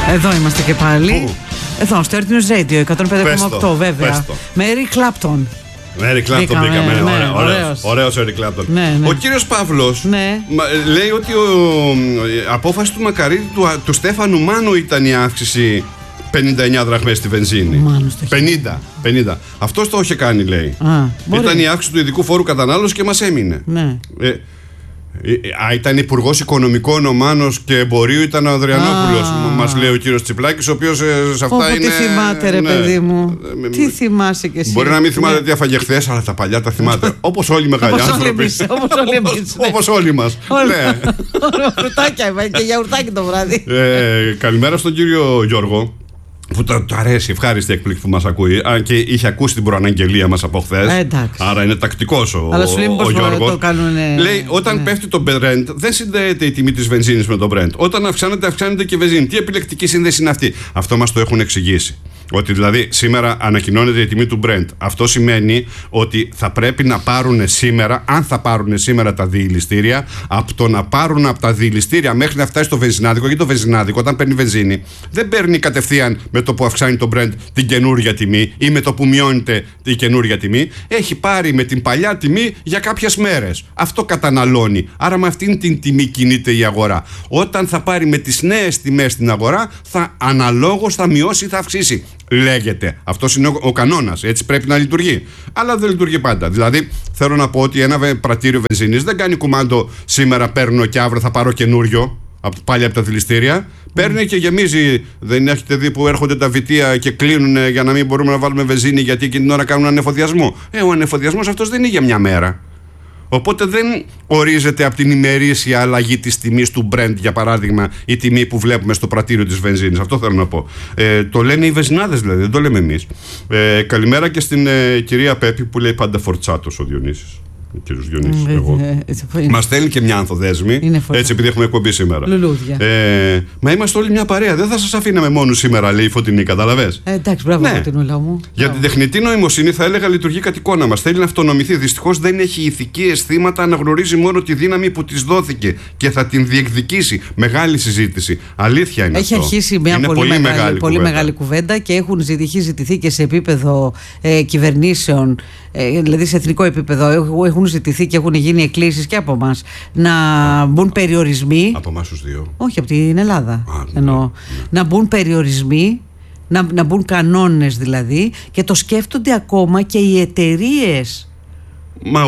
Εδώ είμαστε και πάλι. Πού? Εδώ, στο Earth News Radio 105,8 βέβαια. Με Eric Clapton. Eric Clapton μπήκαμε. Ωραίος Eric Clapton. Ο κύριος Παύλος λέει ότι η απόφαση του Μακαρίτη του Στέφανου Μάνου ήταν η αύξηση 59 δραχμές στη βενζίνη. 50. Αυτός το είχε κάνει, λέει. Ήταν η αύξηση του ειδικού φόρου κατανάλωσης και μας έμεινε. Ναι. Ήταν υπουργός οικονομικών ο Μάνος και εμπορίου ήταν ο Ανδριανόπουλος, μας λέει ο κύριος Τσιπλάκης, ο οποίος σε αυτά είναι. Τι θυμάται, ρε παιδί μου. Τι θυμάσαι κι εσύ. Μπορεί να μην θυμάται τι έφαγε χθες, αλλά τα παλιά τα θυμάται. Όπως όλοι οι μεγάλοι άνθρωποι. Όπως όλοι μας. Φρουτάκια και γιαουρτάκι το βράδυ. Καλημέρα στον κύριο Γιώργο, που του αρέσει, ευχάριστη έκπληξη που μας ακούει. Αν και είχε ακούσει την προαναγγελία μας από χθες. Άρα είναι τακτικός ο Γιώργος. Λέει: όταν πέφτει το Brent, δεν συνδέεται η τιμή της βενζίνης με το Brent. Όταν αυξάνεται και η βενζίνη. Τι επιλεκτική σύνδεση είναι αυτή? Αυτό μας το έχουν εξηγήσει. Ότι δηλαδή σήμερα ανακοινώνεται η τιμή του Brent. Αυτό σημαίνει ότι θα πρέπει να πάρουν σήμερα, αν θα πάρουν σήμερα τα διηληστήρια, από το να πάρουν από τα διηληστήρια μέχρι να φτάσει στο βενζινάδικο. Γιατί το βενζινάδικο, όταν παίρνει βενζίνη, δεν παίρνει κατευθείαν με το που αυξάνει το Brent την καινούρια τιμή ή με το που μειώνεται η καινούρια τιμή. Έχει πάρει με την παλιά τιμή για κάποιες μέρες. Αυτό καταναλώνει. Άρα με αυτήν την τιμή κινείται η αγορά. Όταν θα πάρει με τις νέες τιμές στην αγορά, αναλόγως θα μειώσει ή θα αυξήσει. Λέγεται. Αυτός είναι ο κανόνας. Έτσι πρέπει να λειτουργεί. Αλλά δεν λειτουργεί πάντα. Δηλαδή, θέλω να πω ότι ένα πρατήριο βενζίνης δεν κάνει κουμάντο σήμερα παίρνω και αύριο θα πάρω καινούριο. Πάλι από τα δηληστήρια. Παίρνει και γεμίζει. Δεν έχετε δει που έρχονται τα βιτία και κλείνουν για να μην μπορούμε να βάλουμε βενζίνη, γιατί εκείνη την ώρα κάνουν ανεφοδιασμό. Ο ανεφοδιασμός αυτός δεν είναι για μια μέρα. Οπότε δεν ορίζεται από την ημερήσια αλλαγή της τιμής του Brent, για παράδειγμα, η τιμή που βλέπουμε στο πρατήριο της βενζίνης. Αυτό θέλω να πω. Το λένε οι βενζινάδες, δηλαδή, δεν το λέμε εμείς. Καλημέρα και στην κυρία Πέπη, που λέει πάντα Φορτσάτος ο Διονύσης. Ο κύριος Διονύσης, εγώ. Μας στέλνει και μια ανθοδέσμη, έτσι, επειδή έχουμε εκπομπή σήμερα. Λουλούδια. Μα είμαστε όλοι μια παρέα. Δεν θα σας αφήναμε μόνους σήμερα, λέει η Φωτεινή, καταλαβες. Εντάξει, μπράβο, Φωτεινούλα μου. Για την τεχνητή νοημοσύνη, θα έλεγα, λειτουργεί κατ' εικόνα μας. Θέλει να αυτονομηθεί. Δυστυχώς δεν έχει ηθική αισθήματα, αναγνωρίζει μόνο τη δύναμη που της δόθηκε και θα την διεκδικήσει. Μεγάλη συζήτηση. Αλήθεια είναι αυτό. Έχει αρχίσει μια πολύ μεγάλη κουβέντα και έχει ζητηθεί και σε επίπεδο κυβερνήσεων, δηλαδή σε εθνικό επίπεδο, έχουν ζητηθεί και έχουν γίνει εκκλήσεις και από εμάς να μπουν περιορισμοί. Από εμάς τους δύο. Όχι, από την Ελλάδα. Εννοώ. Να μπουν περιορισμοί, να μπουν κανόνες δηλαδή, και το σκέφτονται ακόμα και οι εταιρείες. Μα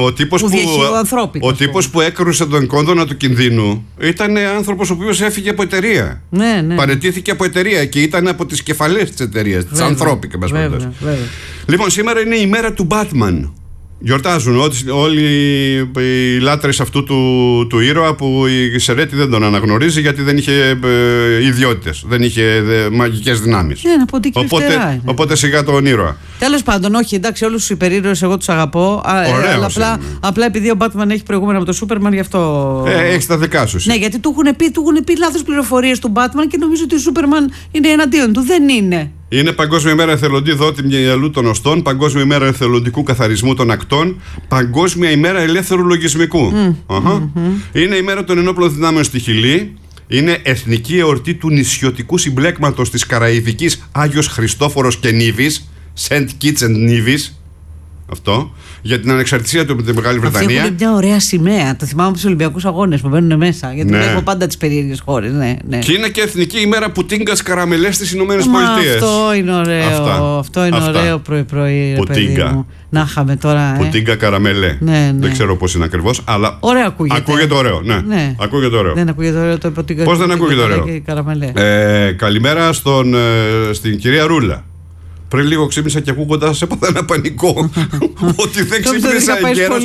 ο τύπος που έκρουσε τον κόνδωνα του κινδύνου ήταν άνθρωπος ο οποίος έφυγε από εταιρεία. Ναι. Παραιτήθηκε από εταιρεία και ήταν από τις κεφαλές της εταιρείας, της ανθρώπικης. Λοιπόν, σήμερα είναι η μέρα του Batman. Γιορτάζουν όλοι οι λάτρες αυτού του ήρωα, που η Σερέτη δεν τον αναγνωρίζει γιατί δεν είχε ιδιότητες, δεν είχε μαγικές δυνάμεις. Οπότε σιγά τον ήρωα. Τέλος πάντων, όχι, εντάξει, όλους τους υπερήρωες εγώ τους αγαπώ. Απλά επειδή ο Batman έχει προηγούμενο από το Σούπερμαν, γι' αυτό. Έχεις τα δικά σου. Ναι, γιατί του έχουν πει λάθος πληροφορίες του Batman και νομίζω ότι ο Σούπερμαν είναι εναντίον του. Δεν είναι. Είναι Παγκόσμια ημέρα εθελοντή δότη μυαλού των οστών, Παγκόσμια ημέρα εθελοντικού καθαρισμού των ακτών, Παγκόσμια ημέρα ελεύθερου λογισμικού. Είναι η μέρα των ενόπλων δυνάμεων στη Χιλή. Είναι εθνική εορτή του νησιωτικού συμπλέκματος της Καραϊβικής Άγιος Χριστόφορος και Νίβης, Σεντ Κίτς εντ Νίβης. Αυτό. Για την ανεξαρτησία του από τη Μεγάλη Βρετανία. Έχουν μια ωραία σημαία. Το θυμάμαι από τους Ολυμπιακούς Αγώνες που μπαίνουν μέσα. Γιατί βλέπω πάντα τις περίεργες χώρες. Ναι. Και είναι και εθνική ημέρα πουτίνγκας καραμελές στις Ηνωμένες Πολιτείες. Αυτό είναι ωραίο. Αυτό είναι ωραίο πρωί-πρωί. Πουτίνγκα. Να είχαμε τώρα. Πουτίνγκα καραμελέ. Δεν ξέρω πώς είναι ακριβώς, αλλά. Ωραία ακούγεται. Ακούγεται ωραίο. Ναι. Ακούγεται ωραίο. Δεν ακούγεται ωραίο το πουτίνγκα. Πώς δεν ακούγεται ωραίο? Καλημέρα στην κυρία Ρούλα. Πριν λίγο ξύπνησα και ακούγοντας έπαθα ένα πανικό. Ότι δεν ξύπνησα εγκαίρως.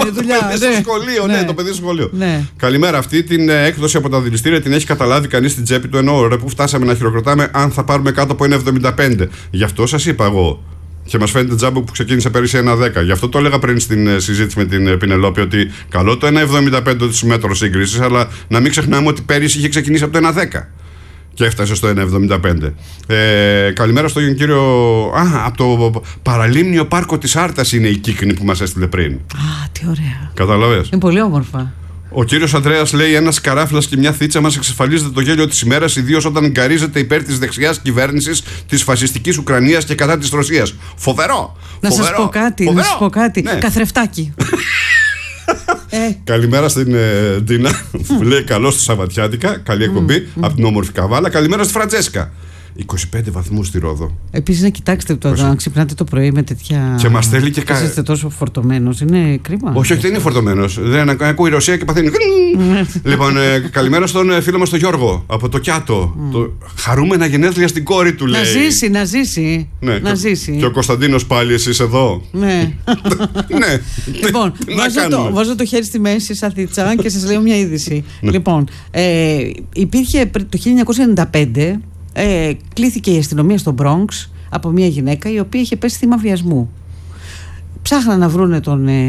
Το παιδί στο σχολείο. Καλημέρα. Αυτή την έκδοση από τα δηληστήρια την έχει καταλάβει κανείς στην τσέπη του, ενώ ρε που φτάσαμε να χειροκροτάμε αν θα πάρουμε κάτω από 1,75. Γι' αυτό σας είπα εγώ. Και μας φαίνεται τζάμπο που ξεκίνησε πέρυσι 1,10. Γι' αυτό το έλεγα πριν στην συζήτηση με την Πινελόπη, ότι καλό το 1,75 της μέτρο σύγκρισης, αλλά να μην ξεχνάμε ότι πέρυσι είχε ξεκινήσει από το 1,10. Και έφτασε στο 1,75. Καλημέρα στον κύριο. Από το παραλίμνιο πάρκο της Άρτας είναι η κύκνη που μας έστειλε πριν. Τι ωραία. Καταλαβες. Είναι πολύ όμορφα. Ο κύριος Ανδρέας λέει: ένας καράφλας και μια θίτσα μας εξασφαλίζεται το γέλιο της ημέρας, ιδίως όταν γκαρίζεται υπέρ της δεξιάς κυβέρνησης της φασιστικής Ουκρανίας και κατά της Ρωσίας. Φοβερό! Να σας πω κάτι. Ναι. Καθρεφτάκι. Καλημέρα στην Ντίνα που λέει: καλώς στη Σαββατιάτικα. Καλή εκπομπή από την όμορφη Καβάλα. Καλημέρα στη Φραντζέσκα. 25 βαθμούς στη Ρόδο. Επίσης, να κοιτάξτε τώρα, να ξυπνάτε το πρωί με τέτοια. Και μας θέλει και κάτι. Είστε τόσο φορτωμένος, είναι κρίμα. Όχι, δεν είναι φορτωμένος. Δεν ακούει η Ρωσία και παθαίνει. Λοιπόν, καλημέρα στον φίλο μας τον Γιώργο από το Κιάτο. Χαρούμενα γενέθλια στην κόρη του, λέει. Να ζήσει. Ναι, να ζήσει. Και ο Κωνσταντίνος πάλι, εσείς εδώ. Ναι. Ναι. Λοιπόν, βάζω το χέρι στη μέση σαν θίτσα και σας λέω μια είδηση. Λοιπόν, υπήρχε το 1995. Κλήθηκε η αστυνομία στο Bronx από μια γυναίκα η οποία είχε πέσει θύμα βιασμού. Ψάχναν να βρούνε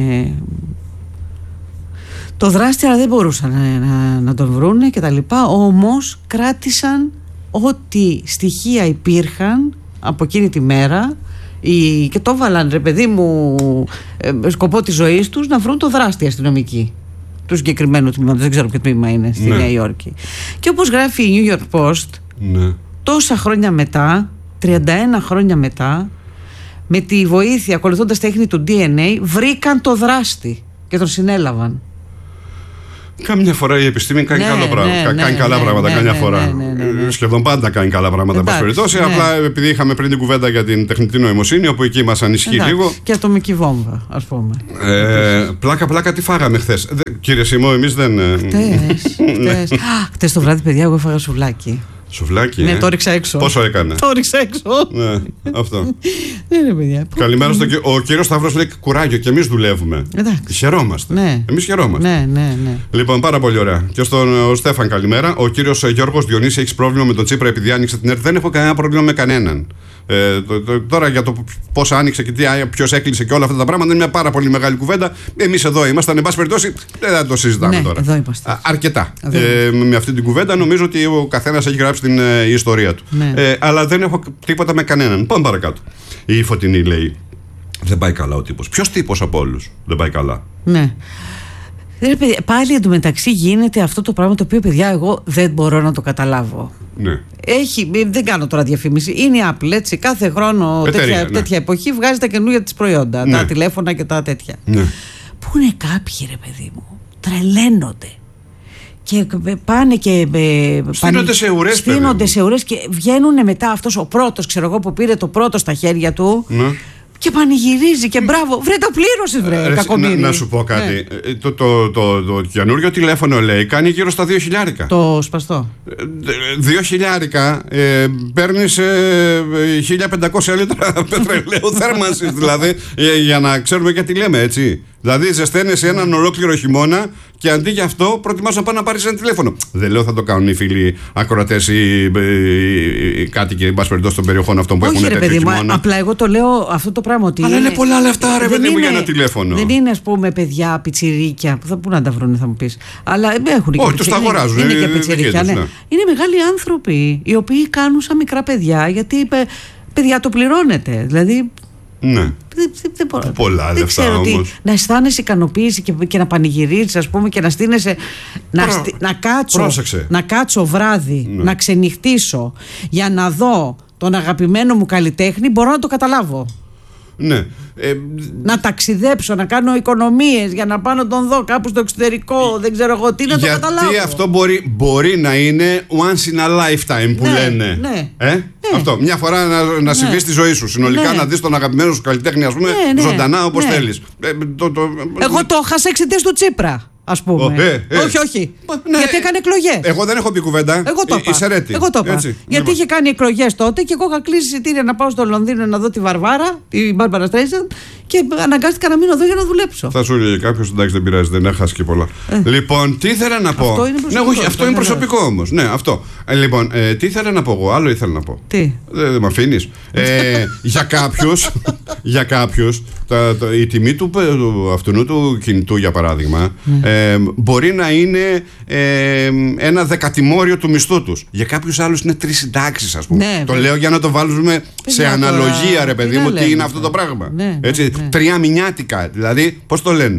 το δράστη, αλλά δεν μπορούσαν να τον βρούνε και τα λοιπά. Όμως κράτησαν ό,τι στοιχεία υπήρχαν από εκείνη τη μέρα και το έβαλαν, ρε παιδί μου, σκοπό της ζωής τους να βρουν το δράστη αστυνομικοί του συγκεκριμένου τμήματος. Δεν ξέρω ποιο τμήμα είναι στη Νέα Υόρκη. Και όπως γράφει η New York Post, τόσα χρόνια μετά, 31 χρόνια μετά, με τη βοήθεια, ακολουθώντας τέχνη του DNA, βρήκαν το δράστη και τον συνέλαβαν. Κάμια φορά η επιστήμη κάνει καλά πράγματα. Κάμια φορά. Σχεδόν πάντα κάνει καλά πράγματα. Απλά επειδή είχαμε πριν την κουβέντα για την τεχνητή νοημοσύνη, όπου εκεί μας ανισχύει λίγο. Και ατομική βόμβα, ας πούμε. Πλάκα τι φάγαμε χθες. Κύριε Σίμω, εμείς δεν. Χθες το βράδυ, παιδιά, εγώ έφαγα σουβλάκι. Σουβλάκι. Ναι, το ρίξα έξω. Πόσο έκανε? Το ρίξα έξω. Ναι, αυτό. Ναι, παιδιά. Καλημέρα στον κύριο. Ο κύριος Σταύρος λέει: κουράγιο, και εμείς δουλεύουμε. Χαιρόμαστε. Ναι. Εμείς χαιρόμαστε. Ναι. Λοιπόν, πάρα πολύ ωραία. Και στον Στέφαν, καλημέρα. Ο κύριος Γιώργος Διονύση: έχεις πρόβλημα με τον Τσίπρα επειδή άνοιξε την ΕΡΤ? Δεν έχω κανένα πρόβλημα με κανέναν. Τώρα για το πώς άνοιξε και ποιος έκλεισε και όλα αυτά τα πράγματα είναι μια πάρα πολύ μεγάλη κουβέντα. Εμείς εδώ ήμασταν, εν πάση περιπτώσει, δεν θα το συζητάμε τώρα. Εδώ είμαστε. Αρκετά. Με αυτή την κουβέντα νομίζω ότι ο καθένας έχει γράψει την ιστορία του. Αλλά δεν έχω τίποτα με κανέναν. Πάμε παρακάτω. Η Φωτεινή λέει: δεν πάει καλά ο τύπος. Ποιος τύπος από όλους δεν πάει καλά? Ναι. Πάλι εντωμεταξύ γίνεται αυτό το πράγμα το οποίο, παιδιά, εγώ δεν μπορώ να το καταλάβω. Ναι. Δεν κάνω τώρα διαφήμιση. Είναι η Apple, έτσι. Κάθε χρόνο τέτοια εποχή βγάζει τα καινούργια της προϊόντα. Ναι. Τα τηλέφωνα και τα τέτοια. Ναι. Πού είναι κάποιοι, ρε παιδί μου, τρελαίνονται. Και πάνε και. Στείνονται σε ουρές και βγαίνουν μετά αυτός ο πρώτος, ξέρω εγώ, που πήρε το πρώτο στα χέρια του. Ναι. Και πανηγυρίζει και μπράβο. Βρε, τα πλήρωσες, βρε, κακομοίρη. Να σου πω κάτι. Το καινούριο τηλέφωνο, λέει, κάνει γύρω στα 2.000. Το σπαστό. 2.000. Παίρνεις 1.500 λίτρα πετρελαίου θέρμανσης, δηλαδή, για να ξέρουμε γιατί λέμε, έτσι. Δηλαδή, ζεσταίνεσαι έναν ολόκληρο χειμώνα και αντί για αυτό προτιμάς να πας να πάρεις ένα τηλέφωνο. Δεν λέω θα το κάνουν οι φίλοι ακροατές ή οι κάτοικοι, εν πάση περιπτώσει, των περιοχών αυτών που έχουν τέτοιο χειμώνα. Απλά εγώ το λέω αυτό το πράγμα. Ότι αλλά είναι πολλά λεφτά, ρε παιδί μου, για ένα τηλέφωνο. Δεν είναι, ας πούμε, παιδιά, πιτσιρίκια. Πού να τα βρουν, θα μου πεις. Αλλά έχουν και. Όχι, τους τα αγοράζουν. Είναι και πιτσιρίκια. Ναι. Είναι μεγάλοι άνθρωποι οι οποίοι κάνουν σαν μικρά παιδιά, γιατί παιδιά το πληρώνετε. Δηλαδή. Ναι. Δεν μπορώ. Πολλά λεφτά όμως. Να αισθάνεσαι ικανοποίηση και να πανηγυρίζεις, ας πούμε, και να στείνεσαι. Να κάτσω βράδυ, να ξενυχτήσω για να δω τον αγαπημένο μου καλλιτέχνη, μπορώ να το καταλάβω. Ναι. Να ταξιδέψω, να κάνω οικονομίες για να πάω να τον δω κάπου στο εξωτερικό, δεν ξέρω εγώ τι, να το καταλάβω. Γιατί αυτό μπορεί να είναι once in a lifetime που λένε. Ναι. Αυτό. Μια φορά να συμβεί στη ζωή σου. Συνολικά να δεις τον αγαπημένο σου καλλιτέχνη, ας πούμε, ζωντανά όπως θέλεις. Εγώ το έχασα εξαιτίας του Τσίπρα. Ας πούμε. Όχι. Γιατί έκανε εκλογές. Εγώ δεν έχω πει κουβέντα. Εγώ το είπα. Γιατί είχε κάνει εκλογές τότε και εγώ είχα κλείσει εισιτήρια να πάω στο Λονδίνο να δω τη Βαρβάρα, τη Μπάρμπαρα Στρέισαντ, και αναγκάστηκα να μείνω εδώ για να δουλέψω. Θα σου έλεγε κάποιο, εντάξει, δεν πειράζει, δεν έχασε και πολλά. Λοιπόν, τι ήθελα να πω. Αυτό είναι προσωπικό όμως. Ναι, αυτό. Λοιπόν, τι ήθελα να πω εγώ, άλλο ήθελα να πω. Τι. Δεν με αφήνεις. Για κάποιους, η τιμή του αυτού του κινητού, για παράδειγμα, μπορεί να είναι ένα δεκατημόριο του μισθού τους. Για κάποιους άλλους είναι 3 συντάξεις, ας πούμε. Ναι, το λέω για να το βάλουμε σε αναλογία, ρε παιδί μου, τι είναι αυτό το πράγμα. Έτσι, 3 μηνιάτικα, δηλαδή, πώς το λένε.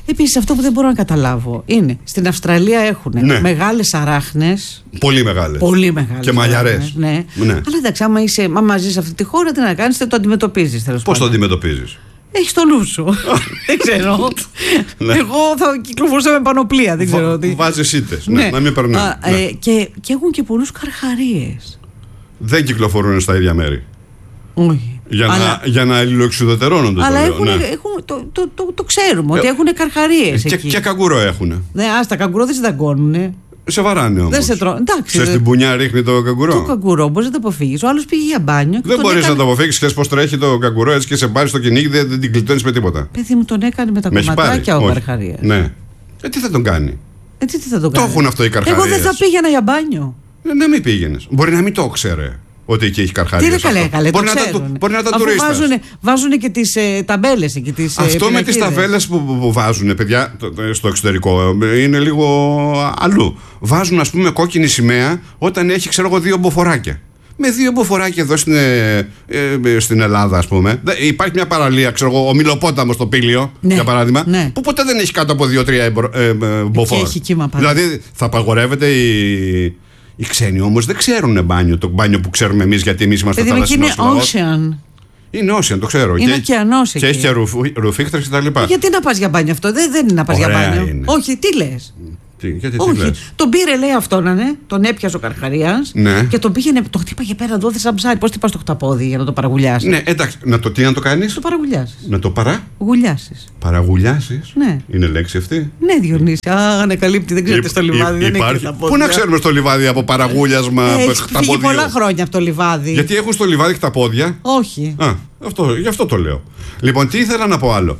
Επίσης, αυτό που δεν μπορώ να καταλάβω είναι στην Αυστραλία έχουν μεγάλες αράχνες. Πολύ μεγάλες. Και μαλλιαρές. Ναι. Αλλά εντάξει, άμα ζεις σε αυτή τη χώρα, τι να κάνεις, το αντιμετωπίζεις. Πώς το αντιμετωπίζεις? Έχεις το νου σου. Δεν ξέρω. Εγώ θα κυκλοφορούσα με πανοπλία. Δεν ξέρω τι. Βάζεις ήττες. Να μην περνάνε. Και έχουν και πολλούς καρχαρίες. Δεν κυκλοφορούν στα ίδια μέρη. Όχι. Για να αλληλοεξουδετερώνονται. Αλλά το ξέρουμε ότι έχουν καρχαρίες. Και καγκουρό έχουν. Ναι, τα καγκουρό δεν σε δαγκώνουνε. Σε βαράνε όμως. Δεν σε τρώνε. Ξέρεις την πουνιά ρίχνει το καγκουρό. Το καγκουρό μπορείς να το αποφύγεις. Ο άλλος πήγε για μπάνιο. Δεν μπορείς να το αποφύγεις. Ξέρεις πώς τρέχει το καγκουρό, έτσι και σε πάρει στο κυνήγι, δεν την κλειτώνεις με τίποτα. Παιδί μου, τον έκανε με τα κομματάκια ο καρχαρίας. Ναι. Τι θα τον κάνει? Τι θα τον κάνει? Το έχουν αυτό οι καρχαρίες. Εγώ δεν θα πήγαινα για μπάνιο. Να μην πήγαινες. Μπορεί να μην το ξέρε ότι εκεί έχει καρχαρίες. Τι είναι καλέ, μπορεί να τα τουρίστας. Βάζουν και τις ταμπέλες εκεί. Αυτό με τις ταμπέλες που βάζουν, παιδιά, στο εξωτερικό είναι λίγο αλλού. Βάζουν, ας πούμε, κόκκινη σημαία όταν έχει, ξέρω εγώ, 2 μποφοράκια. Με 2 μποφοράκια εδώ στην Ελλάδα, ας πούμε. Υπάρχει μια παραλία, ξέρω εγώ, ο Μιλοπόταμος στο Πήλιο, για παράδειγμα, που ποτέ δεν έχει κάτω από 2-3 μποφόρ. Δηλαδή θα απαγορεύεται οι ξένοι όμως δεν ξέρουν μπάνιο, το μπάνιο που ξέρουμε εμείς, γιατί εμείς είμαστε θαλασσινός λαός. Είναι ocean, το ξέρω. Είναι ωκεανός εκεί. Και έχει και ρουφίχτρες και τα λοιπά. Γιατί να πας για μπάνιο αυτό, δεν είναι να πας για μπάνιο. Είναι. Όχι, τι λες? Γιατί όχι, τι λες? Τον πήρε, λέει, αυτόν, τον έπιασε ο καρχαρίας και τον πήγαινε, το χτύπαγε πέρα εδώ, σαν ψάρι. Πώς τυπάς το χταπόδι για να το παραγουλιάσεις? Ναι, εντάξει, τι να το κάνεις? Το παραγουλιάσεις. Να το γουλιάσεις. Παραγουλιάσεις? Ναι. Είναι λέξη αυτή? Ναι, Διονύση. Ανακαλύπτει, δεν ξέρετε στο λιβάδι. Δεν έχει. Πού να ξέρουμε στο λιβάδι από παραγούλιασμα χταπόδιου? Φύγει πολλά χρόνια από το λιβάδι. Γιατί έχουν στο λιβάδι χταπόδια? Όχι. Γι' αυτό το λέω. Λοιπόν, τι ήθελα να πω άλλο.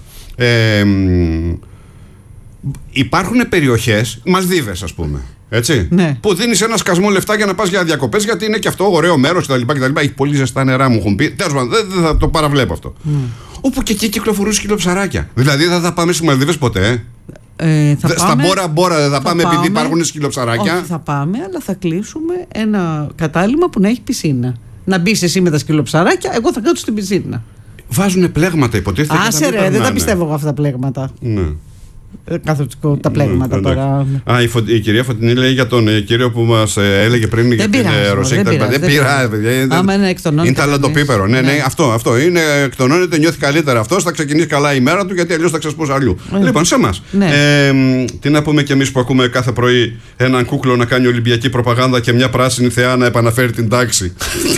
Υπάρχουν περιοχές, Μαλδίβες ας πούμε, έτσι, που δίνεις ένα σκασμό λεφτά για να πας για διακοπές, γιατί είναι και αυτό ωραίο μέρος κτλ. Έχει πολύ ζεστά νερά, μου έχουν πει. Τέλος πάντων, δεν θα το παραβλέπω αυτό. Όπου και εκεί κυκλοφορούν σκυλοψαράκια. Δηλαδή δεν θα πάμε στις Μαλδίβες ποτέ. Στα Μπόρα δεν θα πάμε επειδή υπάρχουν σκυλοψαράκια. Όχι, θα πάμε, αλλά θα κλείσουμε ένα κατάλημα που να έχει πισίνα. Να μπεις εσύ με τα σκυλοψαράκια, εγώ θα κάτσω στην πισίνα. Βάζουνε πλέγματα, υποτίθεται. Άσε ρε, δεν τα πιστεύω εγώ αυτά τα πλέγματα. Καθολικό τα πλέγματα τώρα. Η κυρία Φωτεινή λέει για τον κύριο που μας έλεγε πριν για την Ρωσέκτα. Δεν πειράζει, παιδιά. Είναι ταλαντοπίπερο. Ναι, αυτό είναι. Εκτονώνεται, νιώθει καλύτερα αυτός. Θα ξεκινήσει καλά η μέρα του, γιατί αλλιώς θα ξεσπούσει αλλού. Λοιπόν, σε εμάς. Τι να πούμε κι εμείς που ακούμε κάθε πρωί έναν κούκλο να κάνει ολυμπιακή προπαγάνδα και μια πράσινη θεά να επαναφέρει την τάξη.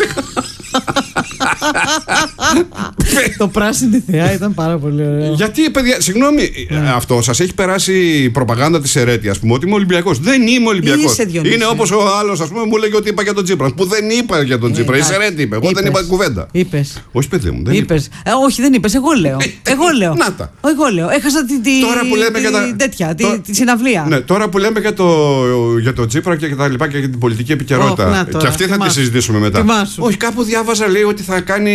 Το πράσινη θεά ήταν πάρα πολύ ωραίο. Γιατί, παιδιά, συγγνώμη, αυτό σας έχει περάσει η προπαγάνδα της αιρέτειας, ας πούμε, ότι είμαι Ολυμπιακός? Δεν είμαι Ολυμπιακός. Είναι όπως ο άλλος, ας πούμε, μου λέγει ότι είπα για τον Τσίπρα. Που δεν είπα για τον Τσίπρα. Είσαι αιρέτη, είπε. Εγώ δεν είπα κουβέντα. Είπες. Όχι, παιδί μου, δεν είπες. Όχι, δεν είπες. Εγώ λέω. Εγώ λέω. Έχασα τη συναυλία. Ναι, τώρα που λέμε για τον Τσίπρα και τα λοιπά και για την πολιτική επικαιρότητα. Και αυτή θα τη συζητήσουμε μετά. Όχι, κάπου διάβαζα, λέει, ότι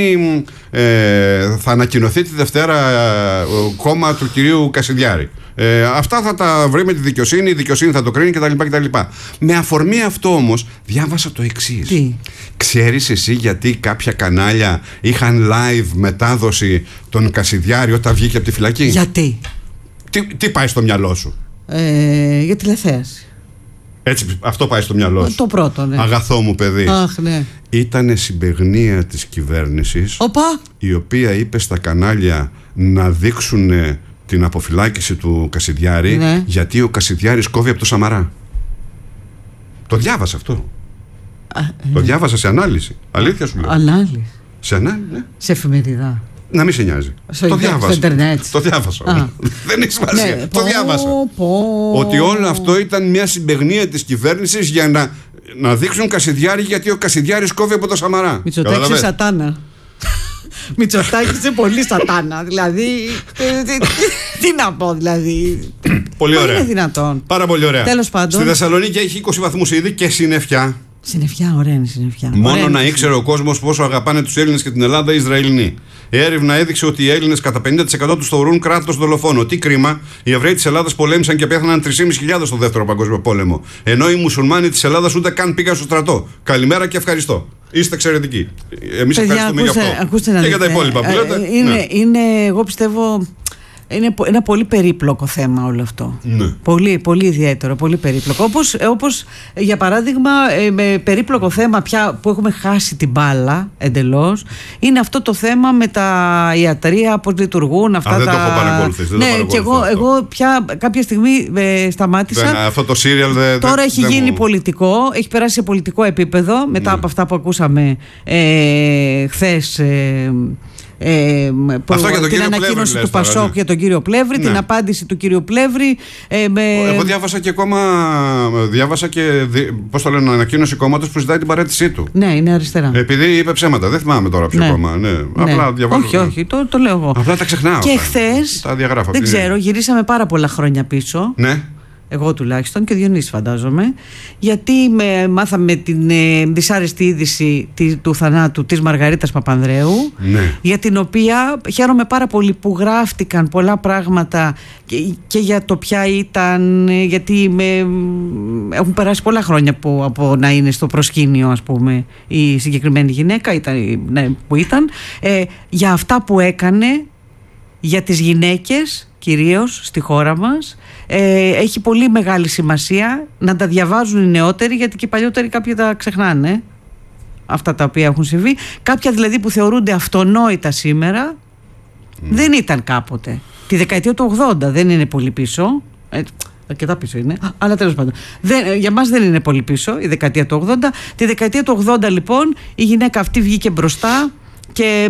θα ανακοινωθεί τη Δευτέρα κόμμα του κυρίου Κασιδιάρη. Αυτά θα τα βρει με τη δικαιοσύνη, η δικαιοσύνη θα το κρίνει κτλ. Με αφορμή αυτό όμως διάβασα το εξής. Τι? Ξέρεις εσύ γιατί κάποια κανάλια είχαν live μετάδοση τον Κασιδιάρη όταν βγήκε από τη φυλακή? Γιατί? Τι πάει στο μυαλό σου? Για τηλεθέαση. Έτσι, αυτό πάει στο μυαλό σου. Το πρώτο, ναι. Αγαθό μου παιδί. Αχ, ναι. Ήτανε συμπαιγνία της κυβέρνησης, οπα, η οποία είπε στα κανάλια να δείξουν την αποφυλάκηση του Κασιδιάρη, ναι, γιατί ο Κασιδιάρης κόβει από το Σαμαρά. Το διάβασα αυτό. Το διάβασα σε ανάλυση. Αλήθεια σου λέω. Ανάλυση. Σε ανάλυση, ναι. Σε εφημερίδα. Να μην σε νοιάζει. Το διάβασα. Το διάβασα. Δεν έχει σημασία. Ναι, το διάβασα. Ότι όλο αυτό ήταν μια συμπαιγνία της κυβέρνησης για να δείξουν Κασιδιάρη, γιατί ο Κασιδιάρης κόβει από το Σαμαρά. Μητσοτάκη σατάνα. Μητσοτάκη είσαι πολύ σατάνα. Δηλαδή. Τι να πω, δηλαδή. Πολύ ωραία. Είναι δυνατόν. Πάρα πολύ ωραία. Τέλος πάντων. Στη Θεσσαλονίκη έχει 20 βαθμούς ήδη και συννεφιά. Συννεφιά, ωραία είναι συννεφιά. Μόνο να ήξερε ο κόσμος πόσο αγαπάνε τους Έλληνες και την Ελλάδα οι Ισραηλινοί. Η έρευνα έδειξε ότι οι Έλληνες κατά 50% τους θεωρούν κράτος δολοφόνο. Τι κρίμα, οι Εβραίοι της Ελλάδας πολέμησαν και πέθαναν 3.500 στο Δεύτερο Παγκόσμιο Πόλεμο. Ενώ οι Μουσουλμάνοι της Ελλάδας ούτε καν πήγαν στο στρατό. Καλημέρα και ευχαριστώ. Είστε εξαιρετικοί. Εμείς ευχαριστούμε για αυτό. Και για τα υπόλοιπα που λέτε. Είναι, εγώ πιστεύω. Είναι ένα πολύ περίπλοκο θέμα όλο αυτό. Ναι. Πολύ, πολύ ιδιαίτερο, πολύ περίπλοκο. Όπως για παράδειγμα, με περίπλοκο θέμα πια που έχουμε χάσει την μπάλα εντελώς, είναι αυτό το θέμα με τα ιατρεία, πώς λειτουργούν αυτά. Δεν το έχω παρακολουθήσει. Ναι, και εγώ πια κάποια στιγμή σταμάτησα. Αυτό το serial τώρα έχει γίνει πολιτικό, έχει περάσει σε πολιτικό επίπεδο μετά από αυτά που ακούσαμε χθες. Την ανακοίνωση του Πασόκ για τον κύριο Πλεύρη, την απάντηση του κύριου Πλεύρη. Εγώ διάβασα και πώς το λένε, ανακοίνωση κόμματος που ζητάει την παραίτησή του. Ναι, είναι αριστερά. Επειδή είπε ψέματα, δεν θυμάμαι τώρα ποιο κόμμα. Ναι. Απλά διαβάζω. Όχι, το λέω εγώ. Απλά τα ξεχνάω. Και χθες, δεν ξέρω, γυρίσαμε πάρα πολλά χρόνια πίσω. Ναι. Εγώ τουλάχιστον και Διονύση φαντάζομαι, γιατί μάθαμε την δυσάρεστη είδηση του θανάτου της Μαργαρίτας Παπανδρέου, ναι. για την οποία χαίρομαι πάρα πολύ που γράφτηκαν πολλά πράγματα και για το ποια ήταν, γιατί έχουν περάσει πολλά χρόνια από να είναι στο προσκήνιο, ας πούμε, η συγκεκριμένη γυναίκα που ήταν, για αυτά που έκανε για τις γυναίκες κυρίως στη χώρα μας. Έχει πολύ μεγάλη σημασία να τα διαβάζουν οι νεότεροι, γιατί και οι παλιότεροι κάποιοι τα ξεχνάνε αυτά τα οποία έχουν συμβεί. Κάποια δηλαδή που θεωρούνται αυτονόητα σήμερα δεν ήταν κάποτε. Τη δεκαετία του 80, δεν είναι πολύ πίσω, αρκετά πίσω είναι, αλλά τέλος πάντων για μας δεν είναι πολύ πίσω η δεκαετία του 80. Τη δεκαετία του 80 λοιπόν η γυναίκα αυτή βγήκε μπροστά και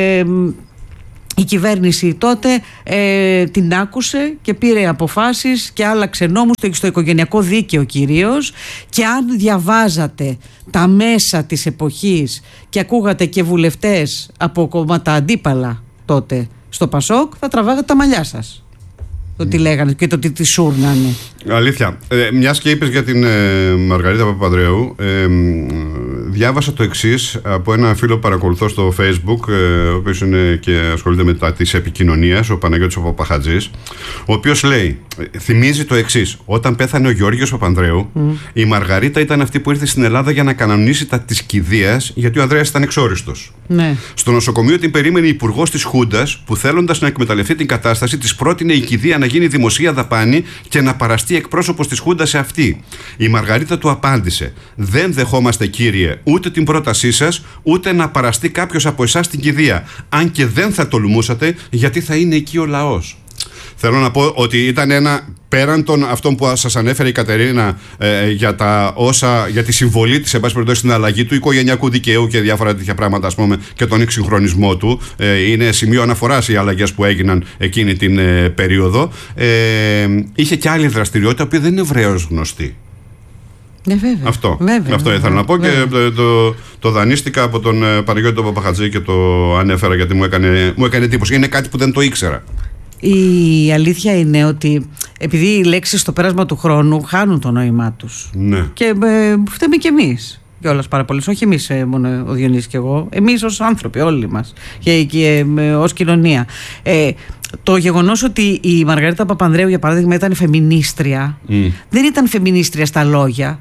η κυβέρνηση τότε την άκουσε και πήρε αποφάσεις και άλλαξε νόμους στο οικογενειακό δίκαιο κυρίως. Και αν διαβάζατε τα μέσα της εποχής και ακούγατε και βουλευτές από κόμματα αντίπαλα τότε στο Πασόκ, θα τραβάγατε τα μαλλιά σας. Το τι λέγανε και το τι τη σούρνανε. Αλήθεια. Μιας και είπες για την Μαργαρίτα Παπανδρέου, διάβασα το εξής από ένα φίλο που παρακολουθώ στο Facebook, ο οποίος είναι και ασχολείται με τα της επικοινωνίας, ο Παναγιώτης ο Παπαχατζής, ο οποίος λέει, θυμίζει το εξής: όταν πέθανε ο Γεώργιος Παπανδρέου, η Μαργαρίτα ήταν αυτή που ήρθε στην Ελλάδα για να κανονίσει τα της κηδείας, γιατί ο Ανδρέας ήταν εξόριστος. Ναι. Στο νοσοκομείο την περίμενε υπουργός της Χούντας, που θέλοντας να εκμεταλλευτεί την κατάσταση, της πρότεινε η κηδεία να γίνει δημοσία δαπάνη και να παραστεί εκπρόσωπος της Χούντας σε αυτή. Η Μαργαρίτα του απάντησε: δεν δεχόμαστε, κύριε, ούτε την πρότασή σας, ούτε να παραστεί κάποιος από εσάς στην κηδεία. Αν και δεν θα τολμούσατε, γιατί θα είναι εκεί ο λαός. Θέλω να πω ότι ήταν ένα, πέραν των αυτών που σας ανέφερε η Κατερίνα, για τη συμβολή της, εν πάση περιπτώσει, στην αλλαγή του οικογενειακού δικαίου και διάφορα τέτοια πράγματα, ας πούμε, και τον εξυγχρονισμό του. Είναι σημείο αναφοράς οι αλλαγές που έγιναν εκείνη την περίοδο. Είχε και άλλη δραστηριότητα που δεν είναι ευρέως γνωστή. Ναι, βέβαια. Αυτό ήθελα να πω, και το δανείστηκα από τον Παναγιώτη τον Παπαχατζή και το ανέφερα γιατί μου έκανε εντύπωση. Είναι κάτι που δεν το ήξερα. Η αλήθεια είναι ότι επειδή οι λέξεις στο πέρασμα του χρόνου χάνουν το νόημά τους. Ναι. Και φταίμε κι εμείς κιόλας πάρα πολύ. Όχι εμείς μόνο ο Διονύσης και εγώ. Εμείς ως άνθρωποι, όλοι μας. Και ως κοινωνία. Το γεγονός ότι η Μαργαρίτα Παπανδρέου, για παράδειγμα, ήταν φεμινίστρια, δεν ήταν φεμινίστρια στα λόγια.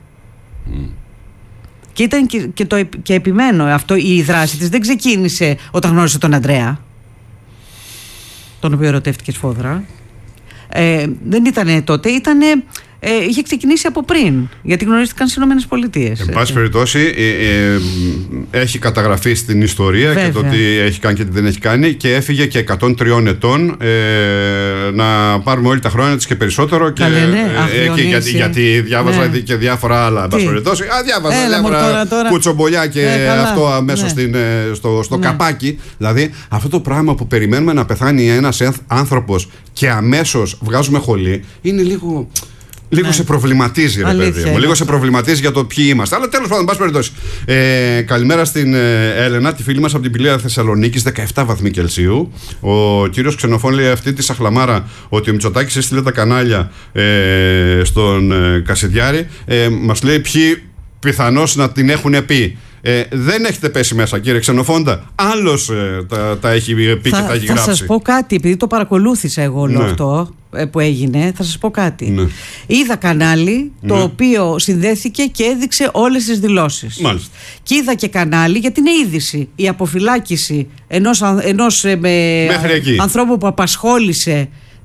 Και ήταν και επιμένω αυτό, η δράση της δεν ξεκίνησε όταν γνώρισε τον Ανδρέα, τον οποίο ερωτεύτηκε σφόδρα. Δεν ήταν τότε, είχε ξεκινήσει από πριν, γιατί γνωρίστηκαν στις Ηνωμένες Πολιτείες. Εν πάση περιπτώσει, έχει καταγραφεί στην ιστορία. Βέβαια. Και το τι έχει κάνει και τι δεν έχει κάνει, και έφυγε και 103 ετών, να πάρουμε όλοι τα χρόνια της και περισσότερο. Γιατί διάβαζα και διάφορα άλλα. Εν πάση περιπτώσει, διάβαζα διάφορα κουτσομπολιά και αυτό αμέσως στο καπάκι. Δηλαδή, αυτό το πράγμα που περιμένουμε να πεθάνει ένας άνθρωπος και αμέσως βγάζουμε χολή, είναι λίγο. Λίγο σε προβληματίζει, ρε παιδί μου. Λίγο σε προβληματίζει για το ποιοι είμαστε. Αλλά τέλος πάντων, πάση περιπτώσει. Καλημέρα στην Έλενα, τη φίλη μας από την Πηλαία Θεσσαλονίκης, 17 βαθμοί Κελσίου. Ο κύριος Ξενοφών λέει αυτή τη σαχλαμάρα ότι ο Μητσοτάκης έστειλε τα κανάλια στον Κασιδιάρη. Μας λέει ποιοι πιθανώς να την έχουν πει. Δεν έχετε πέσει μέσα, κύριε Ξενοφόντα. Άλλος τα έχει πει και τα έχει γράψει. Θα σας πω κάτι, επειδή το παρακολούθησα εγώ όλο αυτό που έγινε, θα σας πω κάτι. Ναι. Είδα κανάλι το οποίο συνδέθηκε και έδειξε όλες τις δηλώσεις. Μάλιστα. Και είδα και κανάλι, γιατί είναι είδηση, η αποφυλάκηση ενός ανθρώπου που απασχόλησε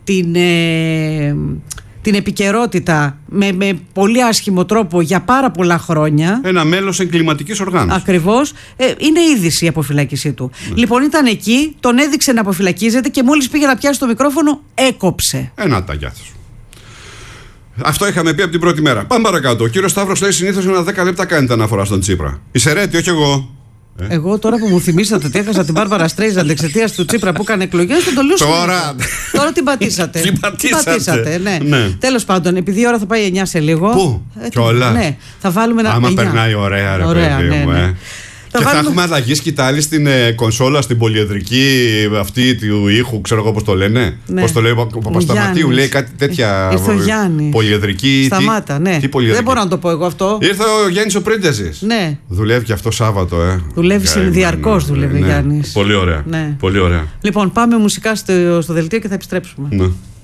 την επικαιρότητα με πολύ άσχημο τρόπο για πάρα πολλά χρόνια. Ένα μέλος εγκληματικής οργάνωσης. Ακριβώς. Είναι είδηση η αποφυλάκησή του. Λοιπόν, ήταν εκεί, τον έδειξε να αποφυλακίζεται και μόλις πήγε να πιάσει το μικρόφωνο, έκοψε. Τα γιάθος. Αυτό είχαμε πει από την πρώτη μέρα. Πάμε παρακάτω. Ο κύριος Σταύρος λέει συνήθως ένα 10 λεπτά κάνετε αναφορά στον Τσίπρα. Είσαι ρέτη, όχι εγώ. Εγώ τώρα που μου θυμήσατε ότι έχασα την Μπάρμπαρα Στρέιζαντ εξαιτίας του Τσίπρα που έκανε εκλογές, δεν το λέω. Τώρα την πατήσατε. Την πατήσατε. Ναι. Τέλος πάντων, επειδή η ώρα θα πάει 9 σε λίγο. Πού? Κιόλα. Ναι, θα βάλουμε ένα. Άμα περνάει ωραία, ρε παιδί μου. Και θα έχουμε αλλαγή σκητάλη στην κονσόλα, στην πολυεδρική αυτή του ήχου, ξέρω εγώ πώς το λένε. Πώς το λέει ο Παπασταματίου, λέει κάτι τέτοια. Ήρθε ο Γιάννης. Πολυεδρική. Σταμάτα, ναι. Δεν μπορώ να το πω εγώ αυτό. Ήρθε ο Γιάννης ο Πρίντεζης. Ναι. Δουλεύει και αυτό Σάββατο, Δουλεύει διαρκώς, δουλεύει ο Γιάννης. Πολύ ωραία. Λοιπόν, πάμε μουσικά στο δελτίο και θα επιστρέψουμε.